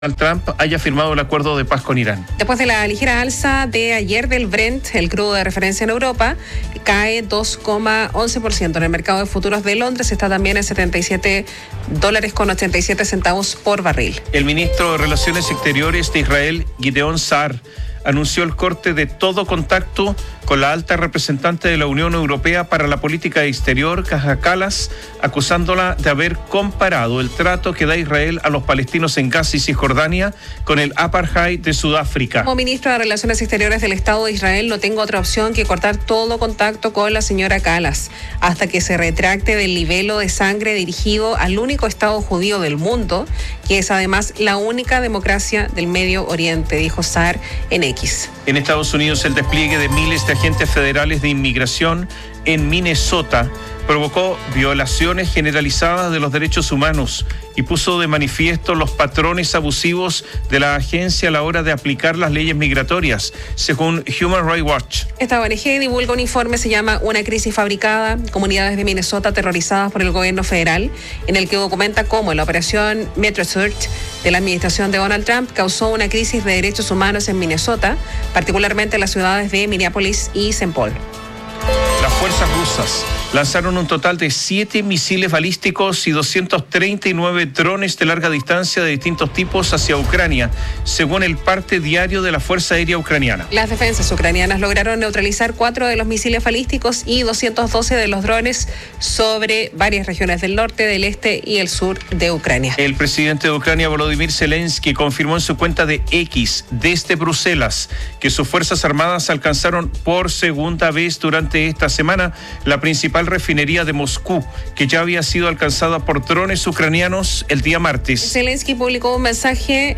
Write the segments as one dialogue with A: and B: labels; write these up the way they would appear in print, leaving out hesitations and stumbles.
A: Donald Trump haya firmado el acuerdo de paz con Irán.
B: Después de la ligera alza de ayer del Brent, el crudo de referencia en Europa, cae 2,11%. En el mercado de futuros de Londres está también en $77.87 por barril.
A: El ministro de Relaciones Exteriores de Israel, Gideon Saar, anunció el corte de todo contacto con la alta representante de la Unión Europea para la política exterior, Kaja Kallas, acusándola de haber comparado el trato que da Israel a los palestinos en Gaza y Cisjordania con el apartheid de Sudáfrica.
B: Como ministro de Relaciones Exteriores del Estado de Israel, no tengo otra opción que cortar todo contacto con la señora Kallas hasta que se retracte del libelo de sangre dirigido al único Estado judío del mundo, que es además la única democracia del Medio Oriente, dijo Saar en X.
A: En Estados Unidos, el despliegue de miles de agentes federales de inmigración en Minnesota provocó violaciones generalizadas de los derechos humanos y puso de manifiesto los patrones abusivos de la agencia a la hora de aplicar las leyes migratorias, según Human Rights Watch.
B: Esta ONG divulga un informe, se llama Una crisis fabricada, comunidades de Minnesota aterrorizadas por el gobierno federal, en el que documenta cómo la operación Metro Search de la administración de Donald Trump causó una crisis de derechos humanos en Minnesota, particularmente en las ciudades de Minneapolis y St. Paul.
A: Las fuerzas rusas lanzaron un total de 7 misiles balísticos y 239 drones de larga distancia de distintos tipos hacia Ucrania, según el parte diario de la Fuerza Aérea Ucraniana.
B: Las defensas ucranianas lograron neutralizar 4 de los misiles balísticos y 212 de los drones sobre varias regiones del norte, del este y el sur de Ucrania.
A: El presidente de Ucrania, Volodymyr Zelensky, confirmó en su cuenta de X desde Bruselas que sus Fuerzas Armadas alcanzaron por segunda vez durante esta semana la principal refinería de Moscú, que ya había sido alcanzada por drones ucranianos el día martes.
B: Zelensky publicó un mensaje,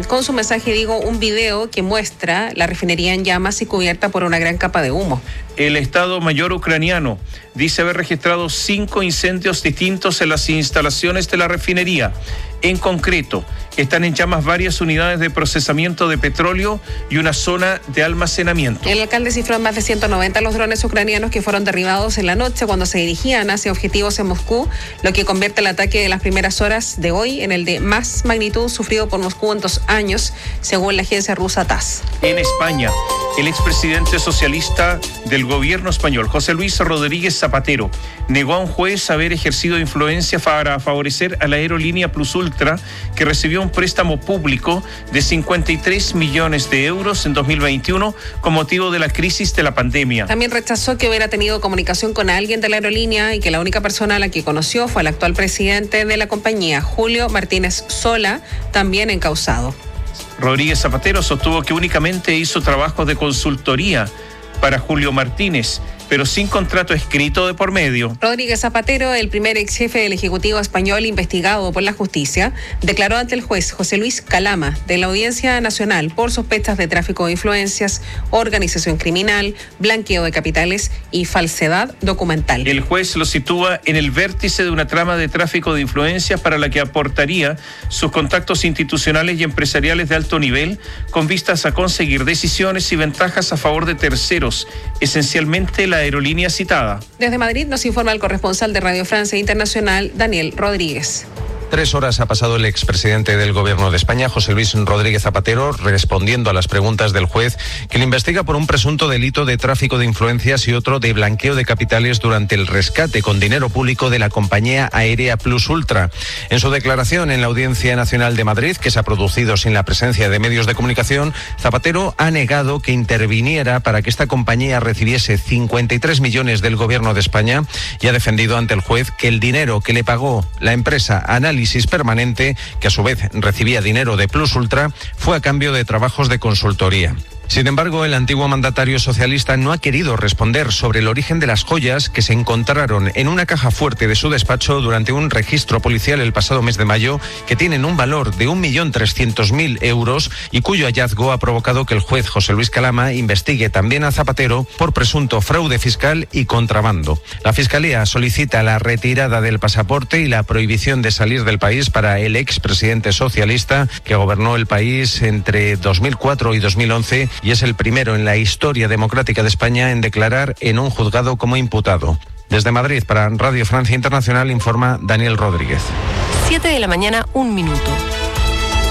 B: un video que muestra la refinería en llamas y cubierta por una gran capa de humo.
A: El Estado Mayor ucraniano dice haber registrado 5 incendios distintos en las instalaciones de la refinería. En concreto, están en llamas varias unidades de procesamiento de petróleo y una zona de almacenamiento.
B: El alcalde cifró en más de 190 los drones ucranianos que fueron derribados en la noche cuando se dirigían hacia objetivos en Moscú, lo que convierte el ataque de las primeras horas de hoy en el de más magnitud sufrido por Moscú en 2 años, según la agencia rusa TASS.
A: En España, el expresidente socialista del gobierno español, José Luis Rodríguez Zapatero, negó a un juez haber ejercido influencia para favorecer a la aerolínea Plus Ultra, que recibió un préstamo público de 53 millones de euros en 2021 con motivo de la crisis de la pandemia.
B: También rechazó que hubiera tenido comunicación con alguien de la aerolínea y que la única persona a la que conoció fue el actual presidente de la compañía, Julio Martínez Sola, también encausado.
A: Rodríguez Zapatero sostuvo que únicamente hizo trabajos de consultoría para Julio Martínez, pero sin contrato escrito de por medio.
B: Rodríguez Zapatero, el primer ex jefe del Ejecutivo español investigado por la justicia, declaró ante el juez José Luis Calama de la Audiencia Nacional por sospechas de tráfico de influencias, organización criminal, blanqueo de capitales y falsedad documental.
A: El juez lo sitúa en el vértice de una trama de tráfico de influencias para la que aportaría sus contactos institucionales y empresariales de alto nivel con vistas a conseguir decisiones y ventajas a favor de terceros, esencialmente la aerolínea citada.
B: Desde Madrid nos informa el corresponsal de Radio Francia Internacional, Daniel Rodríguez.
C: 3 horas ha pasado el expresidente del Gobierno de España, José Luis Rodríguez Zapatero, respondiendo a las preguntas del juez que le investiga por un presunto delito de tráfico de influencias y otro de blanqueo de capitales durante el rescate con dinero público de la compañía aérea Plus Ultra. En su declaración en la Audiencia Nacional de Madrid, que se ha producido sin la presencia de medios de comunicación, Zapatero ha negado que interviniera para que esta compañía recibiese 53 millones del Gobierno de España y ha defendido ante el juez que el dinero que le pagó la empresa Análisis Permanente, que a su vez recibía dinero de Plus Ultra, fue a cambio de trabajos de consultoría. Sin embargo, el antiguo mandatario socialista no ha querido responder sobre el origen de las joyas que se encontraron en una caja fuerte de su despacho durante un registro policial el pasado mes de mayo, que tienen un valor de 1.300.000 euros y cuyo hallazgo ha provocado que el juez José Luis Calama investigue también a Zapatero por presunto fraude fiscal y contrabando. La Fiscalía solicita la retirada del pasaporte y la prohibición de salir del país para el expresidente socialista que gobernó el país entre 2004 y 2011 y es el primero en la historia democrática de España en declarar en un juzgado como imputado. Desde Madrid, para Radio Francia Internacional, informa Daniel Rodríguez.
D: 7 de la mañana, 1 minuto.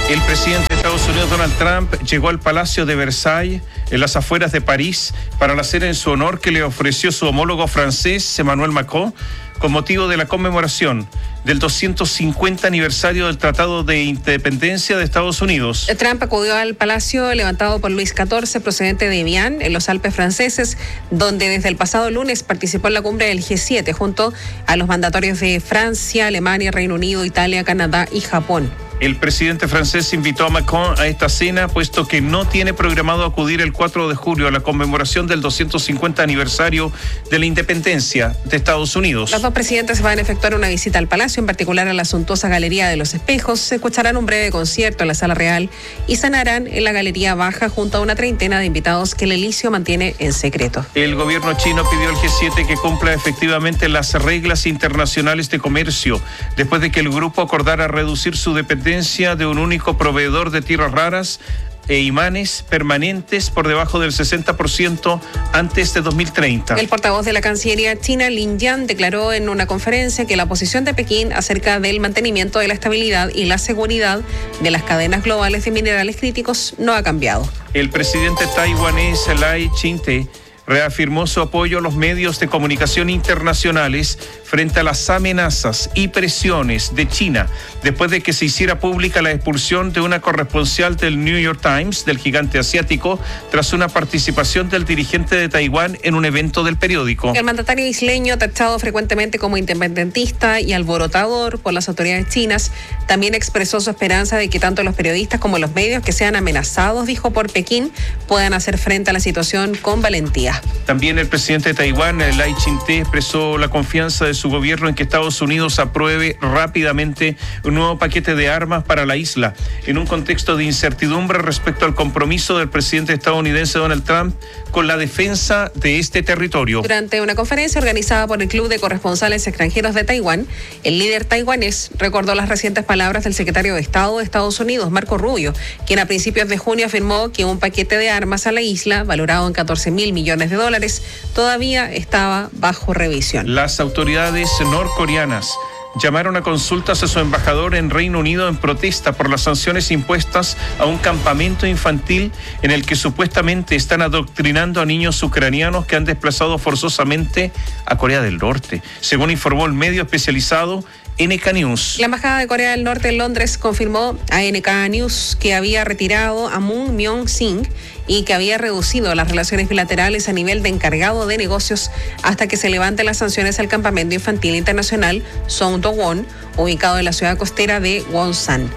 A: El presidente de Estados Unidos, Donald Trump, llegó al Palacio de Versalles, en las afueras de París, para la cena en su honor que le ofreció su homólogo francés, Emmanuel Macron, con motivo de la conmemoración del 250 aniversario del Tratado de Independencia de Estados Unidos.
B: Trump acudió al palacio levantado por Luis XIV, procedente de Evian, en los Alpes franceses, donde desde el pasado lunes participó en la cumbre del G7, junto a los mandatarios de Francia, Alemania, Reino Unido, Italia, Canadá y Japón.
A: El presidente francés invitó a Macron a esta cena, puesto que no tiene programado acudir el 4 de julio a la conmemoración del 250 aniversario de la independencia de Estados Unidos.
B: Los dos presidentes van a efectuar una visita al palacio, en particular a la suntuosa Galería de los Espejos. Se escucharán un breve concierto en la Sala Real y cenarán en la Galería Baja junto a una treintena de invitados que el edilicio mantiene en secreto.
A: El gobierno chino pidió al G7 que cumpla efectivamente las reglas internacionales de comercio, después de que el grupo acordara reducir su dependencia de un único proveedor de tierras raras e imanes permanentes por debajo del 60% antes de 2030.
B: El portavoz de la Cancillería china, Lin Yan, declaró en una conferencia que la posición de Pekín acerca del mantenimiento de la estabilidad y la seguridad de las cadenas globales de minerales críticos no ha cambiado.
A: El presidente taiwanés Lai Ching-te reafirmó su apoyo a los medios de comunicación internacionales frente a las amenazas y presiones de China, después de que se hiciera pública la expulsión de una corresponsal del New York Times, del gigante asiático, tras una participación del dirigente de Taiwán en un evento del periódico.
B: El mandatario isleño, tachado frecuentemente como independentista y alborotador por las autoridades chinas, también expresó su esperanza de que tanto los periodistas como los medios que sean amenazados, dijo, por Pekín, puedan hacer frente a la situación con valentía.
A: También el presidente de Taiwán, Lai Ching-te, expresó la confianza de su gobierno en que Estados Unidos apruebe rápidamente un nuevo paquete de armas para la isla, en un contexto de incertidumbre respecto al compromiso del presidente estadounidense Donald Trump con la defensa de este territorio.
B: Durante una conferencia organizada por el Club de Corresponsales Extranjeros de Taiwán, el líder taiwanés recordó las recientes palabras del secretario de Estado de Estados Unidos, Marco Rubio, quien a principios de junio afirmó que un paquete de armas a la isla, valorado en $14,000 millones, todavía estaba bajo revisión.
A: Las autoridades norcoreanas llamaron a consultas a su embajador en Reino Unido en protesta por las sanciones impuestas a un campamento infantil en el que supuestamente están adoctrinando a niños ucranianos que han desplazado forzosamente a Corea del Norte, según informó el medio especializado NK News.
B: La Embajada de Corea del Norte en Londres confirmó a NK News que había retirado a Moon Myung-sing y que había reducido las relaciones bilaterales a nivel de encargado de negocios hasta que se levanten las sanciones al campamento infantil internacional Song Do-won, ubicado en la ciudad costera de Wonsan.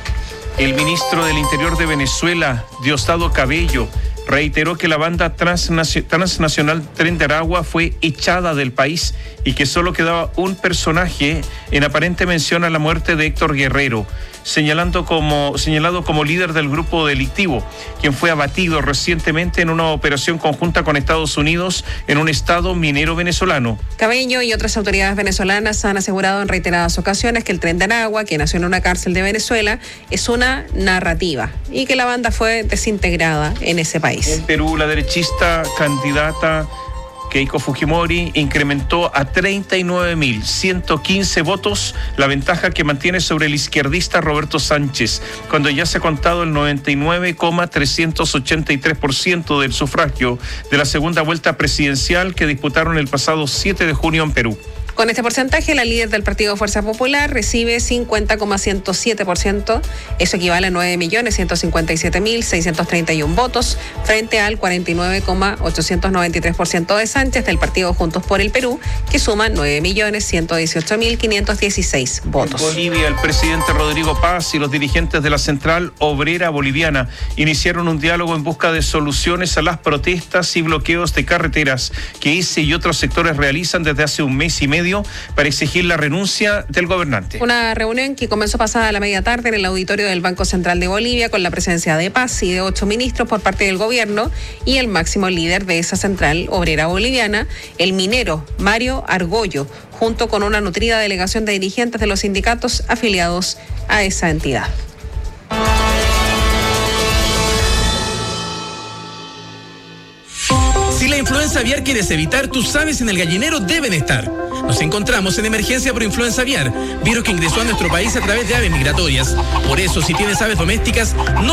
A: El ministro del Interior de Venezuela, Diosdado Cabello, reiteró que la banda transnacional Tren de Aragua fue echada del país y que solo quedaba un personaje en aparente mención a la muerte de Héctor Guerrero, señalado como líder del grupo delictivo, quien fue abatido recientemente en una operación conjunta con Estados Unidos en un estado minero venezolano.
B: Cabello y otras autoridades venezolanas han asegurado en reiteradas ocasiones que el Tren de Aragua, que nació en una cárcel de Venezuela, es una narrativa y que la banda fue desintegrada en ese país.
A: En Perú, la derechista candidata Keiko Fujimori incrementó a 39.115 votos la ventaja que mantiene sobre el izquierdista Roberto Sánchez, cuando ya se ha contado el 99,383% del sufragio de la segunda vuelta presidencial que disputaron el pasado 7 de junio en Perú.
B: Con este porcentaje, la líder del Partido Fuerza Popular recibe 50,107%. Eso equivale a 9.157.631 votos, frente al 49,893% de Sánchez del Partido Juntos por el Perú, que suma 9.118.516 votos.
A: En Bolivia, el presidente Rodrigo Paz y los dirigentes de la Central Obrera Boliviana iniciaron un diálogo en busca de soluciones a las protestas y bloqueos de carreteras que ese y otros sectores realizan desde hace un mes y medio para exigir la renuncia del gobernante.
B: Una reunión que comenzó pasada la media tarde en el auditorio del Banco Central de Bolivia con la presencia de Paz y de 8 ministros por parte del gobierno y el máximo líder de esa Central Obrera Boliviana, el minero Mario Argollo, junto con una nutrida delegación de dirigentes de los sindicatos afiliados a esa entidad.
D: Si la influenza aviar quieres evitar, tus aves en el gallinero deben estar. nos encontramos en emergencia por influenza aviar, virus que ingresó a nuestro país a través de aves migratorias. Por eso, si tienes aves domésticas, no